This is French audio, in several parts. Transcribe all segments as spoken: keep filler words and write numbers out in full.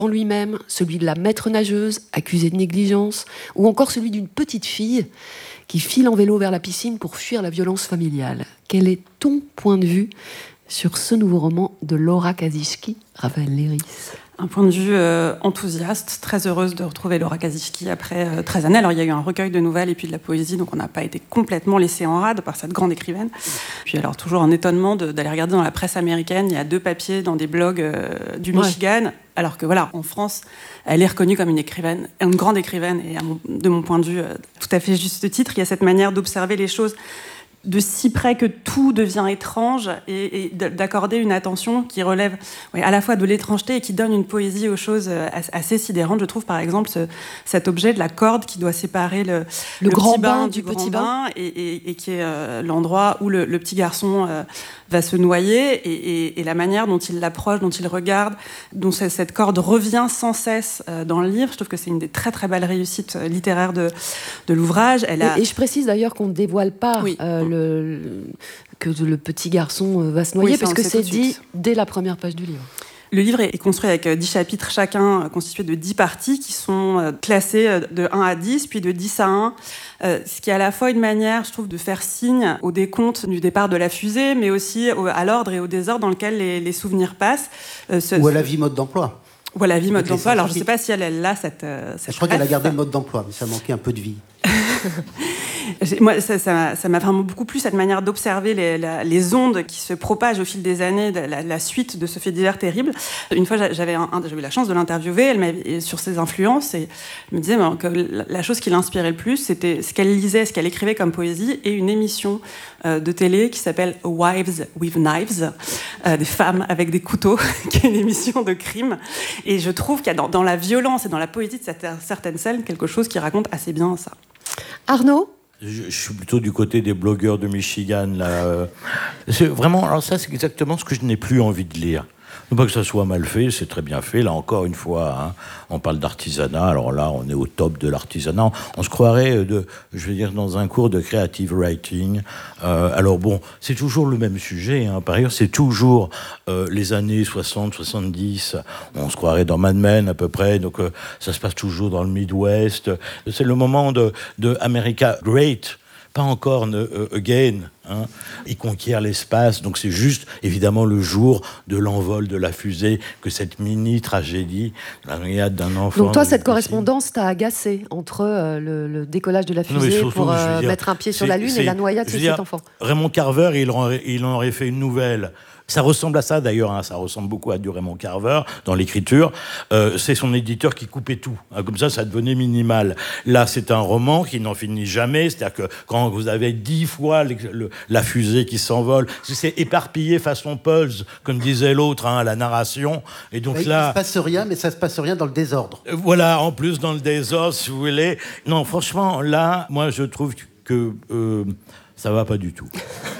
en lui-même, celui de la maître nageuse, accusée de négligence, ou encore celui d'une petite fille qui file en vélo vers la piscine pour fuir la violence familiale. Quel est ton point de vue sur ce nouveau roman de Laura Kasischki, Raphaël Léris? Un point de vue euh, enthousiaste, très heureuse de retrouver Laura Kasischki après euh, treize années. Alors il y a eu un recueil de nouvelles et puis de la poésie, donc on n'a pas été complètement laissé en rade par cette grande écrivaine. Puis alors toujours un étonnement de, d'aller regarder dans la presse américaine, il y a deux papiers dans des blogs euh, du ouais. Michigan, alors que voilà, en France, elle est reconnue comme une écrivaine, une grande écrivaine, et à mon, de mon point de vue, euh, tout à fait juste titre. Il y a cette manière d'observer les choses de si près que tout devient étrange et, et d'accorder une attention qui relève oui, à la fois de l'étrangeté et qui donne une poésie aux choses assez sidérantes. Je trouve par exemple ce, cet objet de la corde qui doit séparer le, le, le grand petit bain, bain du, du petit grand bain, bain et, et, et qui est euh, l'endroit où le, le petit garçon euh, va se noyer et, et, et la manière dont il l'approche, dont il regarde, dont cette corde revient sans cesse euh, dans le livre. Je trouve que c'est une des très très belles réussites littéraires de, de l'ouvrage. Elle a... et, et je précise d'ailleurs qu'on ne dévoile pas oui. euh, Le, le, que le petit garçon va se noyer, oui, parce que c'est dit dès la première page du livre. Le livre est construit avec dix chapitres, chacun constitué de dix parties qui sont classées de un à dix, puis de dix à un, ce qui est à la fois une manière, je trouve, de faire signe au décompte du départ de la fusée, mais aussi à l'ordre et au désordre dans lequel les, les souvenirs passent. Ce, Ou à la vie mode d'emploi. Ou à la vie mode d'emploi. Alors je ne sais pas si elle, elle a cette, cette Je crois ref. qu'elle a gardé le mode d'emploi, mais ça manquait un peu de vie. Moi, ça, ça, ça m'a vraiment beaucoup plu, cette manière d'observer les, la, les ondes qui se propagent au fil des années, la, la suite de ce fait divers terrible. Une fois, j'avais, un, j'avais eu la chance de l'interviewer, elle m'avait, sur ses influences, et elle me disait ben, que la chose qui l'inspirait le plus, c'était ce qu'elle lisait, ce qu'elle écrivait comme poésie, et une émission euh, de télé qui s'appelle Wives with Knives, euh, des femmes avec des couteaux, qui est une émission de crime. Et je trouve qu'il y a dans, dans la violence et dans la poésie de cette, certaines scènes quelque chose qui raconte assez bien ça. Arnaud ? Je, je suis plutôt du côté des blogueurs de Michigan. Là. C'est vraiment, alors ça, c'est exactement ce que je n'ai plus envie de lire. Non pas que ça soit mal fait, c'est très bien fait. Là, encore une fois, hein, on parle d'artisanat. Alors là, on est au top de l'artisanat. On se croirait, de, je veux dire, dans un cours de creative writing. Euh, alors bon, c'est toujours le même sujet. Hein. Par ailleurs, c'est toujours euh, les années soixante, soixante-dix. On se croirait dans Mad Men à peu près. Donc euh, ça se passe toujours dans le Midwest. C'est le moment de, de America Great. Pas encore uh, again, hein. Il conquiert l'espace, donc c'est juste évidemment le jour de l'envol de la fusée que cette mini tragédie, la noyade d'un enfant. Donc toi, cette correspondance t'a agacé entre euh, le, le décollage de la fusée surtout, pour euh, dire, mettre un pied sur la Lune et la noyade de cet enfant. Raymond Carver, il en, il en aurait fait une nouvelle. Ça ressemble à ça d'ailleurs, hein, ça ressemble beaucoup à du Raymond Carver dans l'écriture. Euh, c'est son éditeur qui coupait tout, hein, comme ça, ça devenait minimal. Là, c'est un roman qui n'en finit jamais, c'est-à-dire que quand vous avez dix fois le, le, la fusée qui s'envole, c'est éparpillé façon Pulse, comme disait l'autre, hein, la narration. Et donc mais là, il se passe rien, mais ça se passe rien dans le désordre. Euh, voilà, en plus dans le désordre, si vous voulez. Non, franchement, là, moi, je trouve que euh, ça va pas du tout.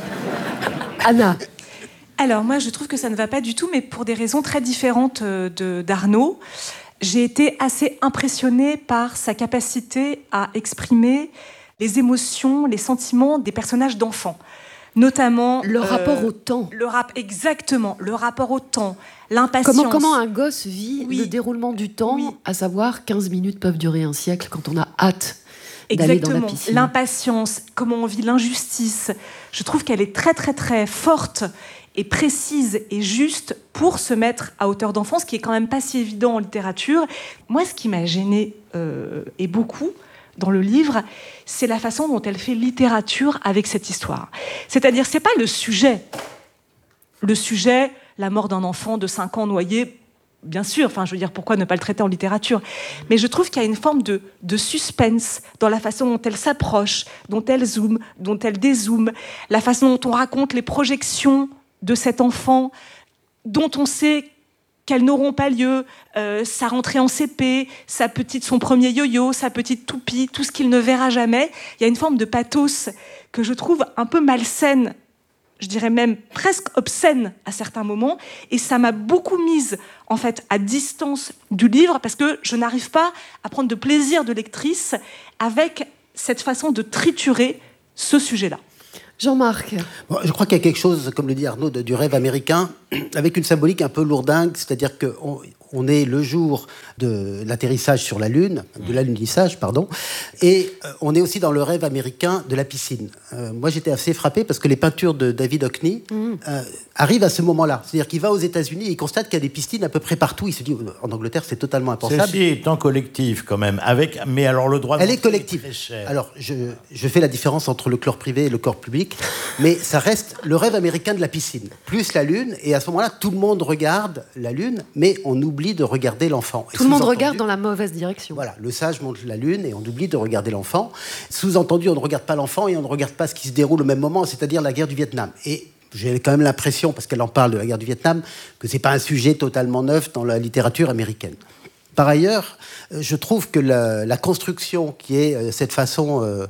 Anna. Alors moi, je trouve que ça ne va pas du tout, mais pour des raisons très différentes de, d'Arnaud. J'ai été assez impressionnée par sa capacité à exprimer les émotions, les sentiments des personnages d'enfants. Notamment... Le euh, rapport au temps. Le rap, exactement, le rapport au temps, l'impatience. Comment, comment un gosse vit oui. le déroulement du temps, oui. à savoir quinze minutes peuvent durer un siècle quand on a hâte d'aller dans la piscine. L'impatience, comment on vit l'injustice. Je trouve qu'elle est très très très forte et précise et juste pour se mettre à hauteur d'enfant, ce qui est quand même pas si évident en littérature. Moi, ce qui m'a gênée, euh, et beaucoup, dans le livre, c'est la façon dont elle fait littérature avec cette histoire. C'est-à-dire, c'est pas le sujet. Le sujet, la mort d'un enfant de cinq ans noyé, bien sûr, enfin, je veux dire, pourquoi ne pas le traiter en littérature ? Mais je trouve qu'il y a une forme de, de suspense dans la façon dont elle s'approche, dont elle zoome, dont elle dézoome, la façon dont on raconte les projections de cet enfant, dont on sait qu'elles n'auront pas lieu, euh, sa rentrée en C P, sa petite, son premier yo-yo, sa petite toupie, tout ce qu'il ne verra jamais. Il y a une forme de pathos que je trouve un peu malsaine, je dirais même presque obscène à certains moments, et ça m'a beaucoup mise en fait à distance du livre parce que je n'arrive pas à prendre de plaisir de lectrice avec cette façon de triturer ce sujet-là. Jean-Marc. Bon, je crois qu'il y a quelque chose, comme le dit Arnaud, de, du rêve américain avec une symbolique un peu lourdingue, c'est-à-dire qu'on on est le jour de l'atterrissage sur la Lune, de l'alunissage, pardon, et euh, on est aussi dans le rêve américain de la piscine. Euh, moi, j'étais assez frappé parce que les peintures de David Hockney mmh. euh, arrivent à ce moment-là. C'est-à-dire qu'il va aux États-Unis et il constate qu'il y a des piscines à peu près partout. Il se dit, en Angleterre, c'est totalement impensable. Celle-ci étant collective, quand même, avec, mais alors le droit... Elle est collective. Alors, je, je fais la différence entre le corps privé et le corps public, mais ça reste le rêve américain de la piscine, plus la Lune, et à ce moment-là, tout le monde regarde la Lune, mais on oublie de regarder l'enfant. Tout le monde regarde dans la mauvaise direction. Voilà, le sage montre la Lune et on oublie de regarder l'enfant. Sous-entendu, on ne regarde pas l'enfant et on ne regarde pas ce qui se déroule au même moment, c'est-à-dire la guerre du Vietnam. Et j'ai quand même l'impression, parce qu'elle en parle de la guerre du Vietnam, que ce n'est pas un sujet totalement neuf dans la littérature américaine. Par ailleurs, je trouve que la, la construction qui est cette façon euh,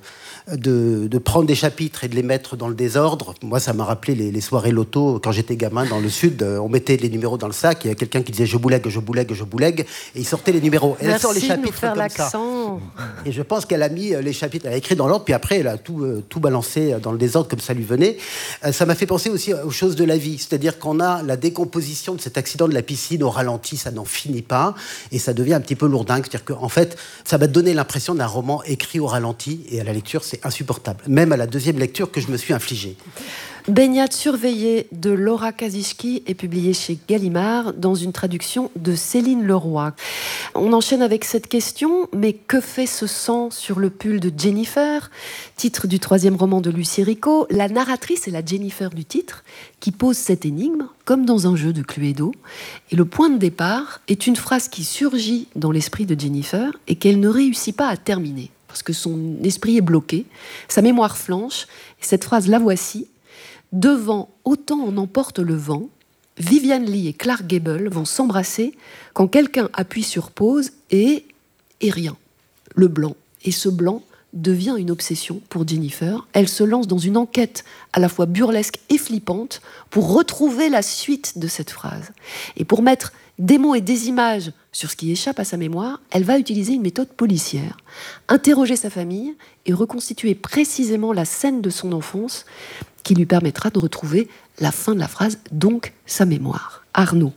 de, de prendre des chapitres et de les mettre dans le désordre, moi ça m'a rappelé les, les soirées loto quand j'étais gamin dans le sud, on mettait les numéros dans le sac, il y a quelqu'un qui disait je boulègue, je boulègue, je boulègue, et il sortait les numéros. Et elle sort les chapitres faire comme l'accent. ça. Et je pense qu'elle a mis les chapitres, elle a écrit dans l'ordre, puis après elle a tout, euh, tout balancé dans le désordre comme ça lui venait. Euh, ça m'a fait penser aussi aux choses de la vie, c'est-à-dire qu'on a la décomposition de cet accident de la piscine au ralenti, ça n'en finit pas, et ça devient un petit peu lourdingue, c'est-à-dire qu'en fait, ça va donner l'impression d'un roman écrit au ralenti, et à la lecture, c'est insupportable. Même à la deuxième lecture que je me suis infligée. Baignade surveillée de Laura Kazicki est publiée chez Gallimard dans une traduction de Céline Leroy. On enchaîne avec cette question, mais que fait ce sang sur le pull de Jennifer ? Titre du troisième roman de Lucie Ricot. La narratrice est la Jennifer du titre, qui pose cette énigme, comme dans un jeu de Cluedo. Et le point de départ est une phrase qui surgit dans l'esprit de Jennifer et qu'elle ne réussit pas à terminer, parce que son esprit est bloqué, sa mémoire flanche, et cette phrase, la voici. Devant, autant en emporte le vent, Vivian Leigh et Clark Gable vont s'embrasser quand quelqu'un appuie sur pause et... et rien. Le blanc. Et ce blanc devient une obsession pour Jennifer. Elle se lance dans une enquête à la fois burlesque et flippante pour retrouver la suite de cette phrase. Et pour mettre des mots et des images sur ce qui échappe à sa mémoire, elle va utiliser une méthode policière. Interroger sa famille et reconstituer précisément la scène de son enfance qui lui permettra de retrouver la fin de la phrase, donc sa mémoire. Arnaud.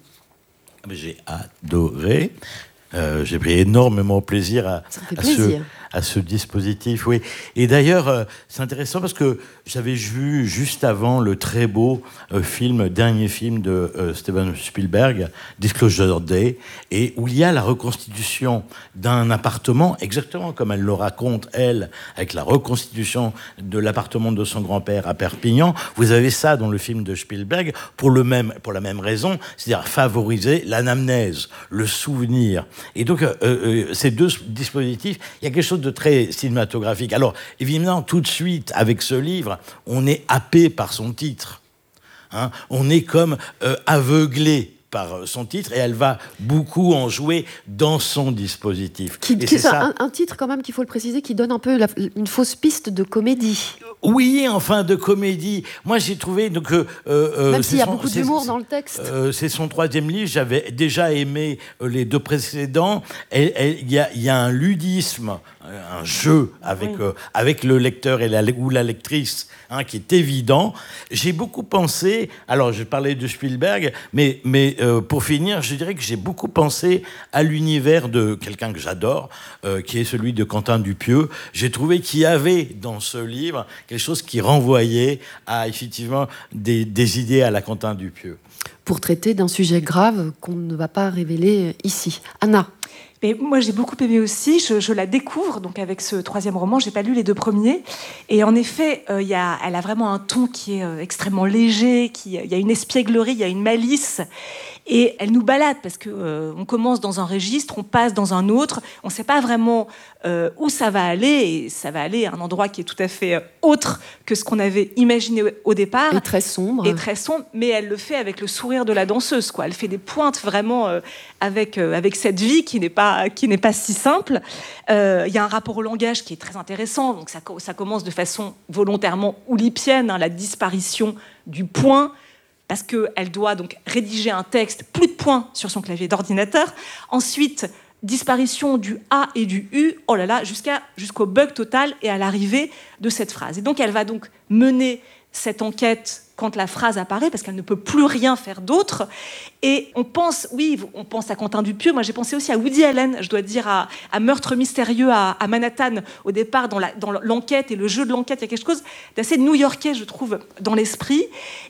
J'ai adoré. Euh, j'ai pris énormément plaisir à, Ça me fait à, plaisir. ce, à ce dispositif. Oui. Et d'ailleurs, euh, c'est intéressant parce que j'avais vu juste avant le très beau euh, film, dernier film de euh, Steven Spielberg, Disclosure Day, et où il y a la reconstitution d'un appartement, exactement comme elle le raconte, elle, avec la reconstitution de l'appartement de son grand-père à Perpignan. Vous avez ça dans le film de Spielberg pour, le même, pour la même raison, c'est-à-dire favoriser l'anamnèse, le souvenir. Et donc, euh, euh, ces deux dispositifs, il y a quelque chose de très cinématographique. Alors, évidemment, tout de suite, avec ce livre, on est happé par son titre. Hein, on est comme euh, aveuglé par son titre, et elle va beaucoup en jouer dans son dispositif. Qui, et qui, c'est ça, ça. Un, un titre, quand même, qu'il faut le préciser, qui donne un peu la, une fausse piste de comédie. Oui, enfin, de comédie. Moi, j'ai trouvé... Donc, euh, euh, Même s'il y a son, beaucoup d'humour dans le texte. Euh, c'est son troisième livre. J'avais déjà aimé euh, les deux précédents. Il y, y a un ludisme, un jeu avec, oui. euh, avec le lecteur et la, ou la lectrice, hein, qui est évident. J'ai beaucoup pensé... Alors, je parlais de Spielberg, mais, mais euh, pour finir, je dirais que j'ai beaucoup pensé à l'univers de quelqu'un que j'adore, euh, qui est celui de Quentin Dupieux. J'ai trouvé qu'il y avait dans ce livre quelque chose qui renvoyait à, effectivement, des, des idées à la Quentin Dupieux. Pour traiter d'un sujet grave qu'on ne va pas révéler ici. Anna. Mais moi, j'ai beaucoup aimé aussi. Je, je la découvre donc avec ce troisième roman. J'ai pas lu les deux premiers. Et en effet, euh, y a, elle a vraiment un ton qui est euh, extrêmement léger. Qui, il y a une espièglerie, il y a une malice. Et elle nous balade parce que euh, on commence dans un registre, on passe dans un autre. On ne sait pas vraiment euh, où ça va aller. Et ça va aller à un endroit qui est tout à fait euh, autre que ce qu'on avait imaginé au départ. Et très sombre. Et très sombre. Mais elle le fait avec le sourire de la danseuse, quoi. Elle fait des pointes vraiment euh, avec euh, avec cette vie qui n'est pas qui n'est pas si simple. Il euh, y a un rapport au langage qui est très intéressant. Donc ça, ça commence de façon volontairement oulipienne, hein, la disparition du point, parce qu'elle doit donc rédiger un texte, plus de points sur son clavier d'ordinateur. Ensuite, disparition du A et du U, oh là là, jusqu'à, jusqu'au bug total et à l'arrivée de cette phrase. Et donc elle va donc mener cette enquête quand la phrase apparaît, parce qu'elle ne peut plus rien faire d'autre. Et on pense, oui, on pense à Quentin Dupieux, moi j'ai pensé aussi à Woody Allen, je dois dire, à, à Meurtre mystérieux à, à Manhattan. Au départ, dans, la, dans l'enquête et le jeu de l'enquête, il y a quelque chose d'assez new-yorkais, je trouve, dans l'esprit.